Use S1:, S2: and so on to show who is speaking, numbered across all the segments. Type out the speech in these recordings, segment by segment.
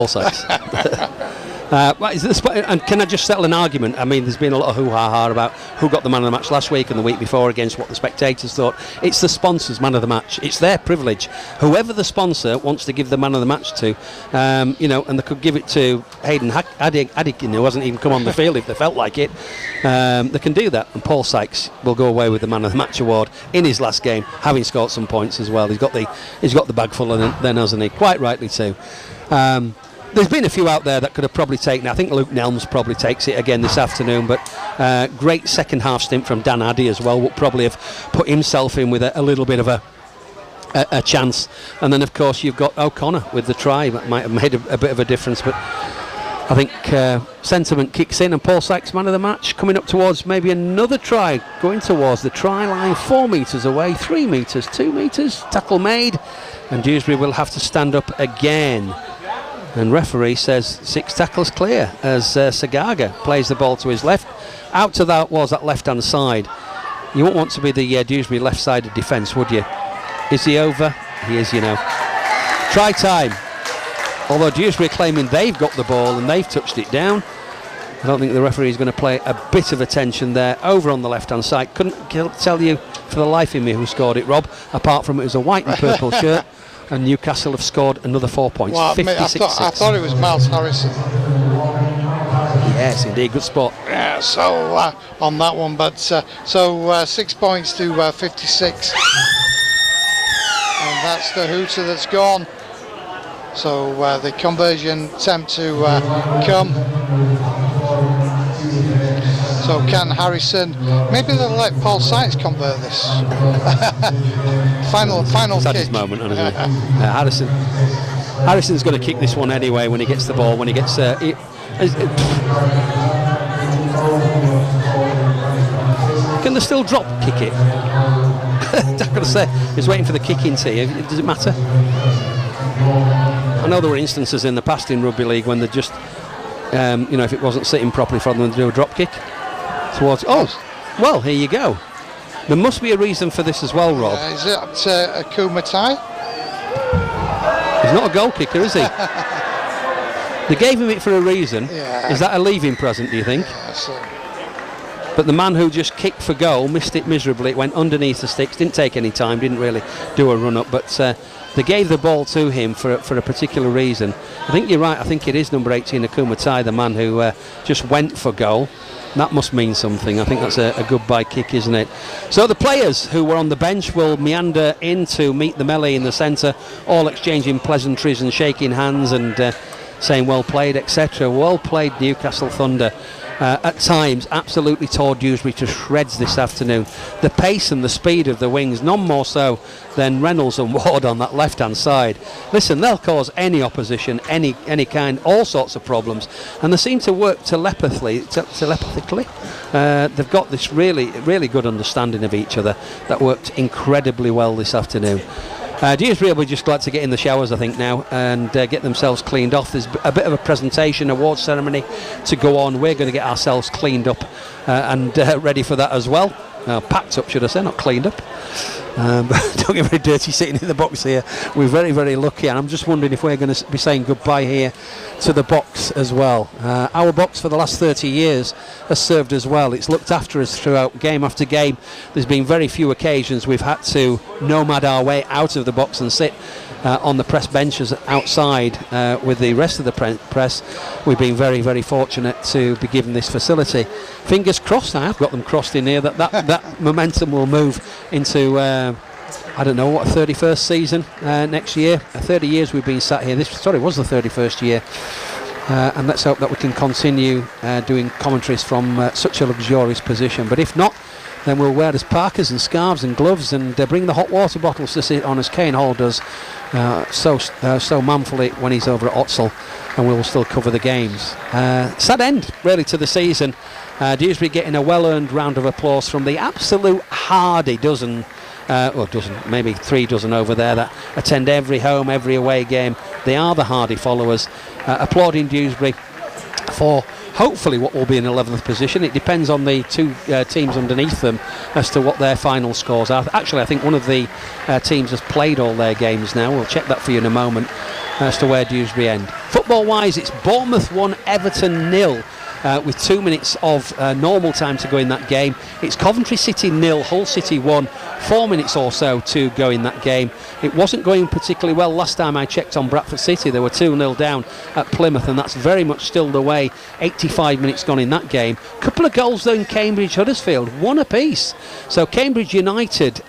S1: Paul Sykes. And can I just settle an argument? I mean, there's been a lot of hoo-ha-ha about who got the man of the match last week and the week before against what the spectators thought. It's the sponsor's man of the match. It's their privilege. Whoever the sponsor wants to give the man of the match to, and they could give it to Hayden Addikin, who hasn't even come on the field if they felt like it. They can do that, and Paul Sykes will go away with the man of the match award in his last game, having scored some points as well. He's got the bag full of then, hasn't he? Quite rightly too. There's been a few out there that could have probably taken it. I think Luke Nelms probably takes it again this afternoon, but great second half stint from Dan Addy as well, would probably have put himself in with a little bit of a chance. And then of course you've got O'Connor with the try that might have made a bit of a difference, but I think sentiment kicks in, and Paul Sykes man of the match coming up towards maybe another try, going towards the try line, 4 metres away, 3 metres, 2 metres, tackle made, and Dewsbury will have to stand up again. And referee says 6 tackles clear as Sagaga plays the ball to his left. Out to that left-hand side. You won't want to be the Dewsbury left-sided defence, would you? Is he over? He is, Try time. Although Dewsbury claiming they've got the ball and they've touched it down. I don't think the referee is going to play a bit of attention there. Over on the left-hand side. Couldn't tell you for the life of me who scored it, Rob, apart from it was a white and purple shirt. And Newcastle have scored another 4 points. Well, 56-6.
S2: I thought it was Miles Harrison.
S1: Yes, indeed, good spot.
S2: Yeah, so on that one, but 6 points to 56, and that's the hooter that's gone. So the conversion attempt to come. So can Harrison? Maybe they'll let Paul Sykes convert this. Final kick.
S1: His moment, hasn't he? Harrison's going to kick this one anyway when he gets the ball. When he gets, can they still drop kick it? I'm going to say he's waiting for the kicking tee. Does it matter? I know there were instances in the past in rugby league when they just, if it wasn't sitting properly for them to do a drop kick towards. Oh, well, here you go. There must be a reason for this as well, Rob.
S2: Is it a Kumatai?
S1: He's not a goal kicker, is he? They gave him it for a reason.
S2: Yeah.
S1: Is that a leaving present, do you think?
S2: Yeah,
S1: But the man who just kicked for goal missed it miserably. It went underneath the sticks, didn't take any time, didn't really do a run-up, but they gave the ball to him for a particular reason. I think you're right. I think it is number 18, Akumatai, the man who just went for goal. That must mean something. I think that's a goodbye kick, isn't it? So the players who were on the bench will meander in to meet the melee in the centre, all exchanging pleasantries and shaking hands and saying well played, etc. Well played, Newcastle Thunder. At times absolutely tore Dewsbury to shreds this afternoon. The pace and the speed of the wings, none more so than Reynolds and Ward on that left-hand side. Listen, they'll cause any opposition, any kind, all sorts of problems, and they seem to work telepathically. They've got this really, really good understanding of each other that worked incredibly well this afternoon. Dewsbury will be just glad to get in the showers, I think, now and get themselves cleaned off. There's a bit of a presentation, award ceremony to go on. We're going to get ourselves cleaned up and ready for that as well. Packed up, should I say, not cleaned up. Don't get very dirty sitting in the box here. We're very, very lucky, and I'm just wondering if we're going to be saying goodbye here to the box as well. Our box for the last 30 years has served us well. It's looked after us throughout game after game. There's been very few occasions we've had to nomad our way out of the box and sit on the press benches outside with the rest of the press. We've been very, very fortunate to be given this facility. Fingers crossed, I have got them crossed in here, that momentum will move into I don't know what, a 31st season next year. 30 years we've been sat here. This was the 31st year, and let's hope that we can continue doing commentaries from such a luxurious position. But if not, then we'll wear as parkas and scarves and gloves and bring the hot water bottles to sit on, as Kane Hall does so manfully when he's over at Otsel, and we will still cover the games. Sad end really to the season. Dewsbury getting a well-earned round of applause from the absolute hardy maybe 3 dozen over there that attend every home, every away game. They are the hardy followers, applauding Dewsbury for hopefully what will be in 11th position. It depends on the two teams underneath them as to what their final scores are. Actually, I think one of the teams has played all their games now. We'll check that for you in a moment. as to where Dewsbury end. Football-wise, it's Bournemouth 1, Everton 0. With 2 minutes of normal time to go in that game. It's Coventry City 0, Hull City 1, 4 minutes or so to go in that game. It wasn't going particularly well last time I checked on Bradford City. They were 2-0 down at Plymouth, and that's very much still the way. 85 minutes gone in that game. Couple of goals though in Cambridge Huddersfield, one apiece. So Cambridge United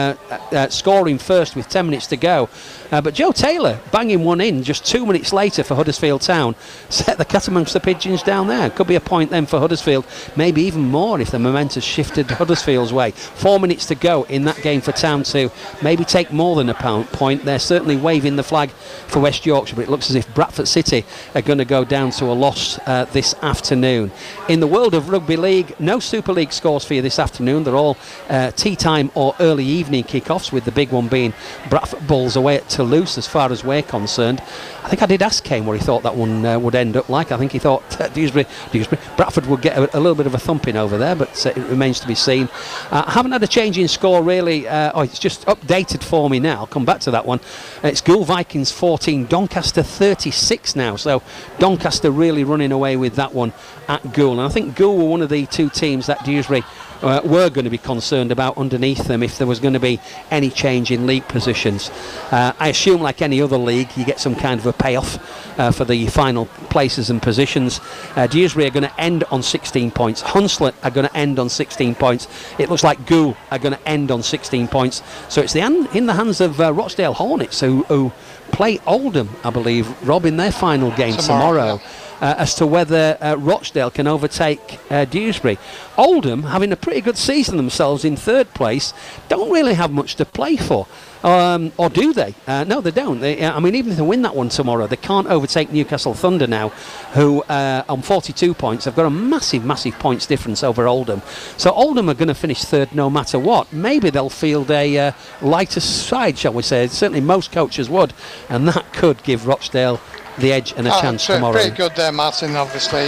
S1: scoring first with 10 minutes to go. But Joe Taylor banging one in just 2 minutes later for Huddersfield Town. Set the cat amongst the pigeons down there. Could be a point then for Huddersfield, maybe even more if the momentum shifted Huddersfield's way. 4 minutes to go in that game for Town to maybe take more than a point. They're certainly waving the flag for West Yorkshire, but it looks as if Bradford City are going to go down to a loss this afternoon. In the world of Rugby League, no Super League scores for you this afternoon. They're all tea time or early evening kickoffs, with the big one being Bradford Bulls away at Toulouse as far as we're concerned. I think I did ask Kane what he thought that one would end up like. I think he thought Bradford would get a little bit of a thumping over there, but it remains to be seen. I haven't had a change in score really. It's just updated for me now. I'll come back to that one. It's Goole Vikings 14, Doncaster 36 now. So Doncaster really running away with that one at Goole. And I think Goole were one of the two teams that Dewsbury were going to be concerned about underneath them if there was going to be any change in league positions. I assume, like any other league, you get some kind of a payoff for the final places and positions. Dewsbury are going to end on 16 points. Hunslet are going to end on 16 points. It looks like Goole are going to end on 16 points. So it's in the hands of Rochdale Hornets, who play Oldham, I believe, Rob, in their final game tomorrow. Yeah. As to whether Rochdale can overtake Dewsbury. Oldham, having a pretty good season themselves in third place, don't really have much to play for. Or do they? No, they don't. I mean, even if they win that one tomorrow, they can't overtake Newcastle Thunder now, who on 42 points have got a massive points difference over Oldham. So Oldham are going to finish third no matter what. Maybe they'll field a lighter side, shall we say. Certainly most coaches would, and that could give Rochdale the edge and a chance tomorrow.
S2: Pretty good there, Martin, obviously.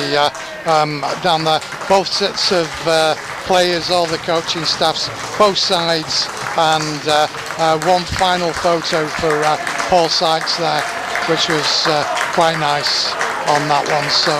S2: Down there, both sets of players, all the coaching staffs, both sides, and one final photo for Paul Sykes there, which was quite nice on that one. So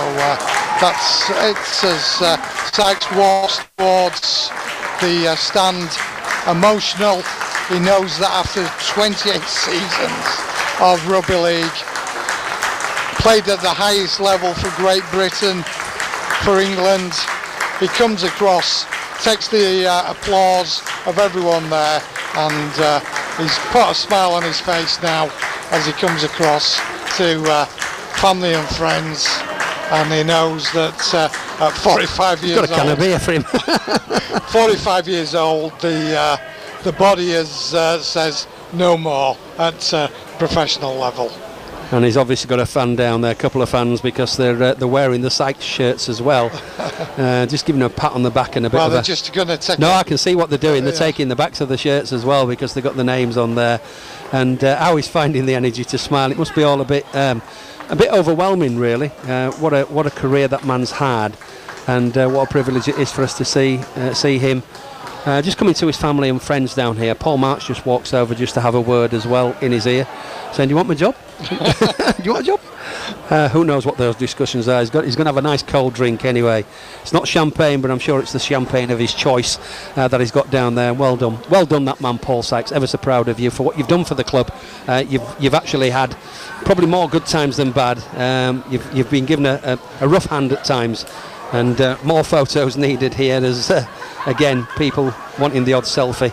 S2: it's as Sykes walks towards the stand, emotional. He knows that after 28 seasons of rugby league, played at the highest level for Great Britain, for England, he comes across, takes the applause of everyone there, and he's put a smile on his face now as he comes across to family and friends, and he knows that at 45 years old,
S1: got a can of beer for him.
S2: 45 years old, the body says no more at professional level.
S1: And he's obviously got a fan down there, a couple of fans, because they're wearing the Sykes shirts as well. Just giving them a pat on the back and a bit of
S2: they're just going to take.
S1: No, I can see what they're doing. They're taking the backs of the shirts as well because they've got the names on there. And how he's finding the energy to smile. It must be all a bit overwhelming, really. What a career that man's had, and what a privilege it is for us to see him. Just coming to his family and friends down here. Paul March just walks over just to have a word as well in his ear, saying, "Do you want my job? Do you want a job?" Who knows what those discussions are. He's going to have a nice cold drink anyway. It's not champagne, but I'm sure it's the champagne of his choice that he's got down there. Well done that man, Paul Sykes. Ever so proud of you for what you've done for the club. You've actually had probably more good times than bad. You've been given a rough hand at times, and more photos needed here. There's again people wanting the odd selfie.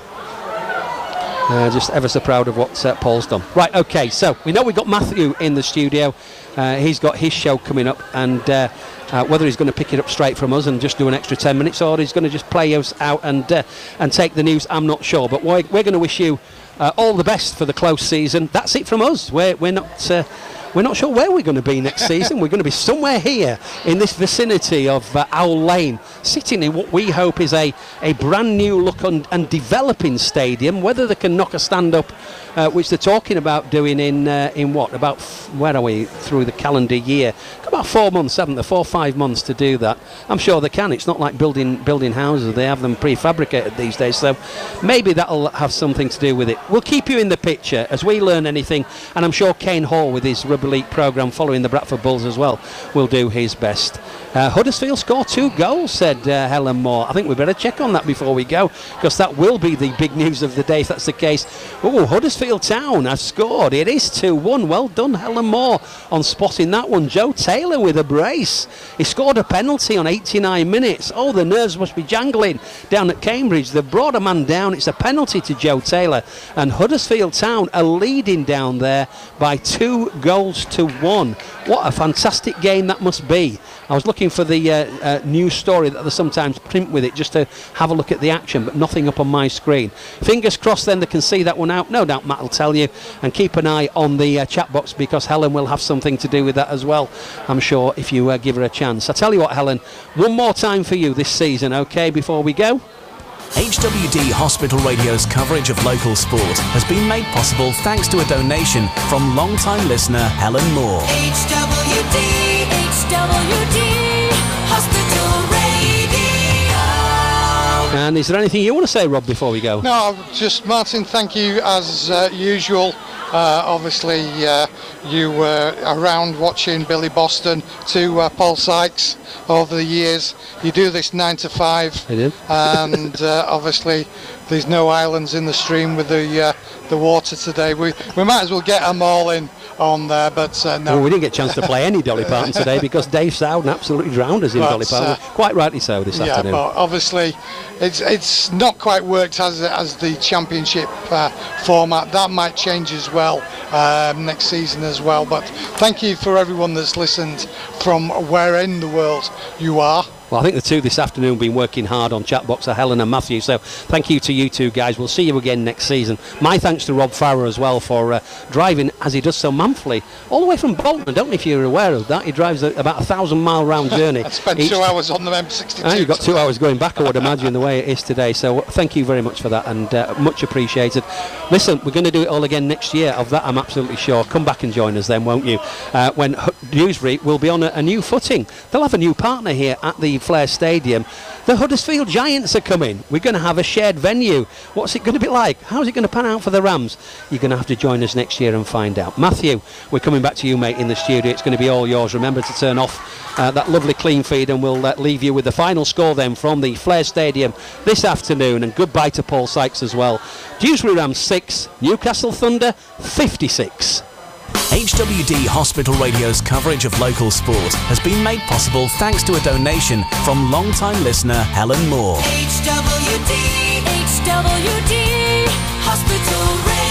S1: Just ever so proud of what Paul's done. Right, okay, so we know we've got Matthew in the studio. He's got his show coming up, and whether he's going to pick it up straight from us and just do an extra 10 minutes, or he's going to just play us out and take the news, I'm not sure. But we're going to wish you all the best for the close season. That's it from us. We're not sure where we're going to be next season. We're going to be somewhere here in this vicinity of Owl Lane, sitting in what we hope is a brand new look and developing stadium. Whether they can knock a stand up, which they're talking about doing in what, about, where are we, through the calendar year? Could about 4 months, haven't they? 4 or 5 months to do that. I'm sure they can. It's not like building houses. They have them prefabricated these days, so maybe that'll have something to do with it. We'll keep you in the picture as we learn anything, and I'm sure Kane Hall, with his Rugby League programme following the Bradford Bulls as well, will do his best. Huddersfield scored 2 goals, said Helen Moore. I think we better check on that before we go, because that will be the big news of the day if that's the case. Oh, Huddersfield Town has scored. It is 2-1. Well done, Helen Moore, on spotting that one. Joe Taylor with a brace. He scored a penalty on 89 minutes. Oh, the nerves must be jangling down at Cambridge. They've brought a man down. It's a penalty to Joe Taylor, and Huddersfield Town are leading down there by 2-1. What a fantastic game that must be. I was looking for the news story that they sometimes print with it, just to have a look at the action, but nothing up on my screen. Fingers crossed then they can see that one out. No doubt Matt will tell you, and keep an eye on the chat box, because Helen will have something to do with that as well, I'm sure, if you give her a chance. I tell you what, Helen, one more time for you this season, okay, before we go?
S3: HWD Hospital Radio's coverage of local sport has been made possible thanks to a donation from long-time listener Helen Moore.
S4: HWD Hospital Radio.
S1: And is there anything you want to say, Rob, before we go?
S2: No, just Martin, thank you as usual. Obviously, you were around watching Billy Boston to Paul Sykes over the years. You do this 9 to 5.
S1: I did.
S2: And obviously, there's no islands in the stream with the water today. We might as well get them all in on there, but no.
S1: Well, we didn't get a chance to play any Dolly Parton today because Dave Sowden absolutely drowned us in Dolly Parton. Quite rightly so this afternoon.
S2: Yeah, but obviously it's not quite worked as the championship format. That might change as well next season as well. But thank you for everyone that's listened from where in the world you are.
S1: Well, I think the two this afternoon have been working hard on Chatbox, Helen and Matthew, so thank you to you two guys. We'll see you again next season. My thanks to Rob Farrer as well for driving, as he does so manfully, all the way from Bolton. I don't know if you're aware of that. He drives about a 1,000-mile round journey.
S2: I spent 2 hours on the M62.
S1: And you've got 2 hours going back, I would imagine, the way it is today. So thank you very much for that, and much appreciated. Listen, we're going to do it all again next year. Of that, I'm absolutely sure. Come back and join us then, won't you? When Newsbury will be on a new footing. They'll have a new partner here at the Flair Stadium. The Huddersfield Giants are coming. We're going to have a shared venue. What's it going to be like? How's it going to pan out for the Rams? You're going to have to join us next year and find out. Matthew, we're coming back to you, mate, in the studio. It's going to be all yours. Remember to turn off that lovely clean feed, and we'll leave you with the final score then from the Flair Stadium this afternoon. And goodbye to Paul Sykes as well. Dewsbury Rams 6, Newcastle Thunder 56.
S3: HWD Hospital Radio's coverage of local sport has been made possible thanks to a donation from long-time listener Helen Moore.
S4: HWD Hospital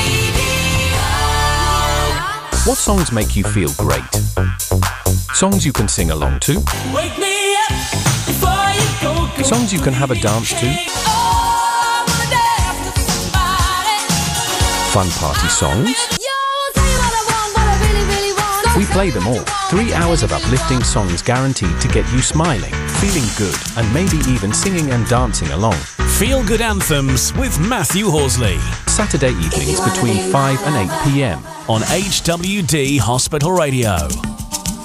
S4: Radio.
S5: What songs make you feel great? Songs you can sing along to?
S4: Wake me up before you go.
S5: Songs you can have a dance to?
S4: Oh, I wanna dance with somebody.
S5: Fun party songs? We play them all. 3 hours of uplifting songs guaranteed to get you smiling, feeling good, and maybe even singing and dancing along.
S3: Feel Good Anthems with Matthew Horsley.
S5: Saturday evenings between 5 and 8 p.m.
S3: on HWD Hospital Radio.